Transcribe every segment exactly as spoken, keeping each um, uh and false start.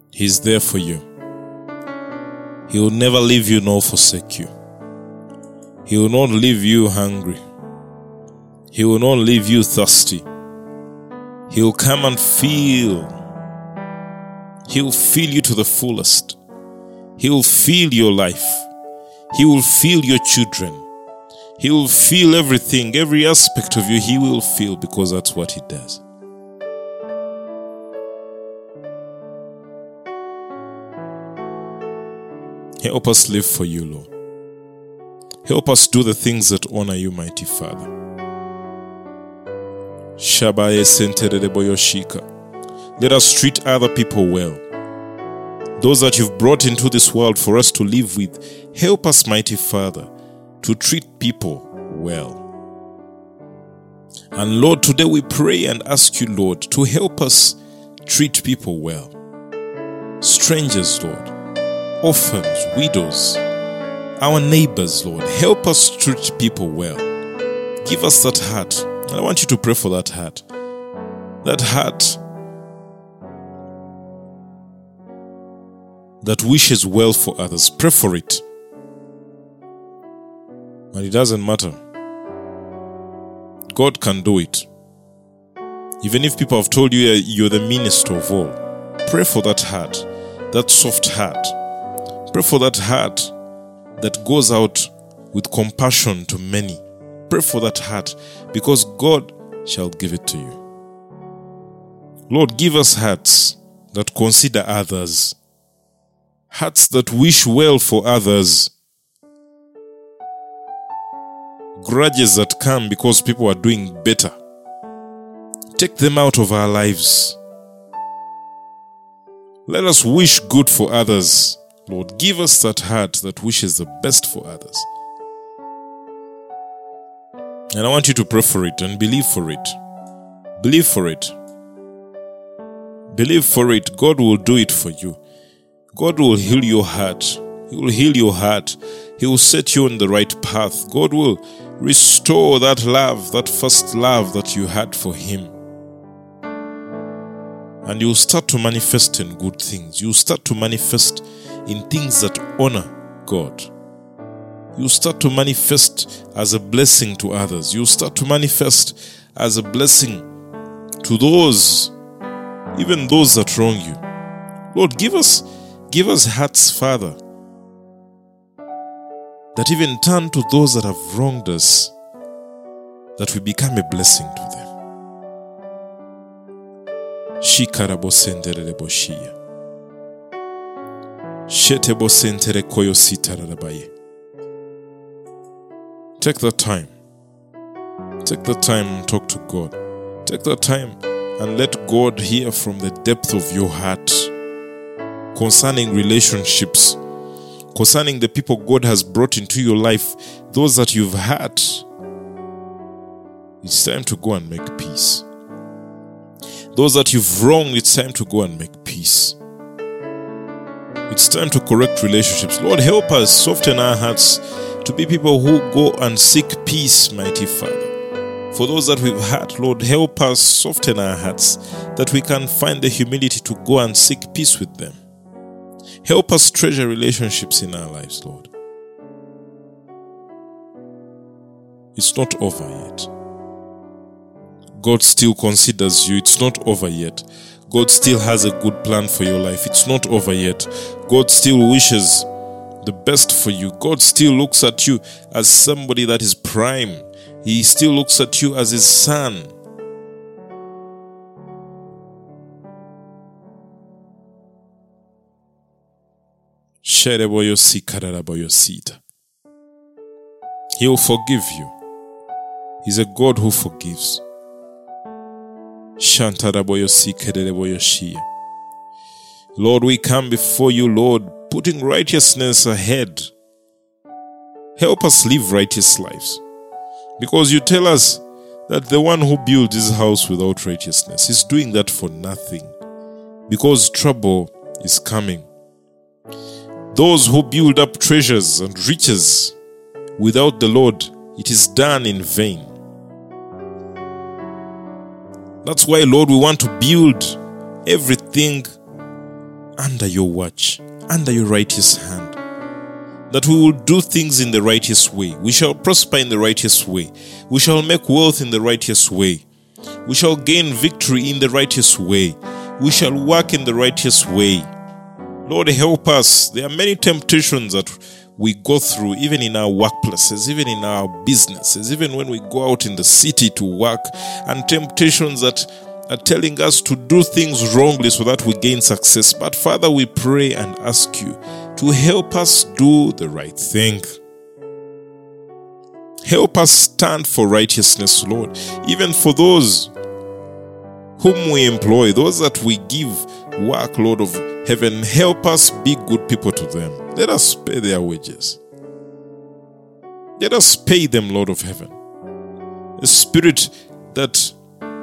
He's there for you. He will never leave you nor forsake you. He will not leave you hungry. He will not leave you thirsty. He will come and fill. He will fill you to the fullest. He will fill your life. He will fill your children. He will fill everything, every aspect of you. He will fill, because that's what He does. Help us live for you, Lord. Help us do the things that honor you, mighty Father. Shabaye sentere boyoshika. Let us treat other people well. Those that you've brought into this world for us to live with, help us, mighty Father, to treat people well. And Lord, today we pray and ask you, Lord, to help us treat people well. Strangers, Lord, orphans, widows, our neighbors, Lord, help us treat people well. Give us that heart. And I want you to pray for that heart. That heart that wishes well for others. Pray for it. And it doesn't matter. God can do it. Even if people have told you you're the meanest of all, pray for that heart, that soft heart. Pray for that heart that goes out with compassion to many. Pray for that heart, because God shall give it to you. Lord, give us hearts that consider others. Hearts that wish well for others. Grudges that come because people are doing better. Take them out of our lives. Let us wish good for others. Lord, give us that heart that wishes the best for others. And I want you to pray for it and believe for it. Believe for it. Believe for it. God will do it for you. God will heal your heart. He will heal your heart. He will set you on the right path. God will restore that love, that first love that you had for Him. And you'll start to manifest in good things. You'll start to manifest in things that honor God. You'll start to manifest as a blessing to others. You'll start to manifest as a blessing to those, even those that wrong you. Lord, give us, give us hearts, Father, that even turn to those that have wronged us, that we become a blessing to them. Shikarabo sentere boshia. Shetebo sentere koyo sitarabaye. Take the time. Take the time and talk to God. Take the time and let God hear from the depth of your heart concerning relationships, concerning the people God has brought into your life, those that you've had. It's time to go and make peace. Those that you've wronged, it's time to go and make peace. It's time to correct relationships. Lord, help us soften our hearts to be people who go and seek peace, mighty Father. For those that we've had, Lord, help us soften our hearts that we can find the humility to go and seek peace with them. Help us treasure relationships in our lives, Lord. It's not over yet. God still considers you. It's not over yet. God still has a good plan for your life. It's not over yet. God still wishes the best for you. God still looks at you as somebody that is prime. He still looks at you as His son. He will forgive you. He's a God who forgives. Lord, we come before you, Lord, putting righteousness ahead. Help us live righteous lives. Because you tell us that the one who builds his house without righteousness is doing that for nothing. Because trouble is coming. Those who build up treasures and riches without the Lord, it is done in vain. That's why, Lord, we want to build everything under your watch, under your righteous hand. That we will do things in the righteous way. We shall prosper in the righteous way. We shall make wealth in the righteous way. We shall gain victory in the righteous way. We shall work in the righteous way. Lord, help us. There are many temptations that we go through, even in our workplaces, even in our businesses, even when we go out in the city to work, and temptations that are telling us to do things wrongly so that we gain success. But Father, we pray and ask you to help us do the right thing. Help us stand for righteousness, Lord. Even for those whom we employ, those that we give work, Lord of heaven, help us be good people to them. Let us pay their wages. Let us pay them, Lord of heaven. A spirit that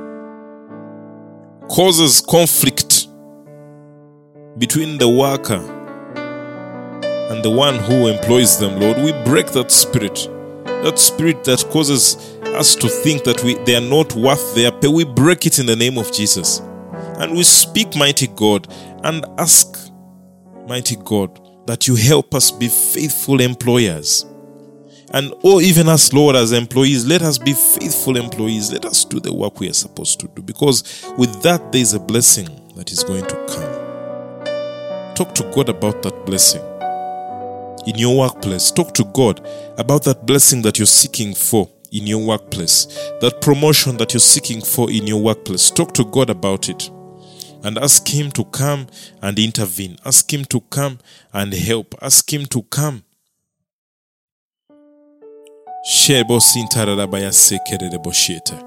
causes conflict between the worker and the one who employs them, Lord, we break that spirit. That spirit that causes us to think that we they are not worth their pay, we break it in the name of Jesus. And we speak, mighty God, and ask, mighty God, that you help us be faithful employers. And or even us, Lord, as employees, let us be faithful employees. Let us do the work we are supposed to do, because with that there is a blessing that is going to come. Talk to God about that blessing. In your workplace, talk to God about that blessing that you're seeking for in your workplace, that promotion that you're seeking for in your workplace. Talk to God about it and ask Him to come and intervene. Ask Him to come and help. Ask Him to come. Shebo sintarabaya sekerere bosheta.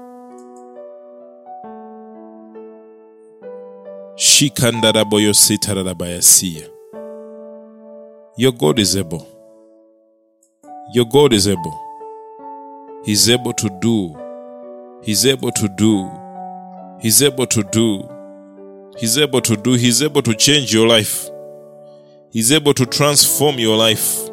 Shikandaraboyo sitarabaya siya. Your God is able. Your God is able. He's able to do. He's able to do. He's able to do. He's able to do. He's able to change your life. He's able to transform your life.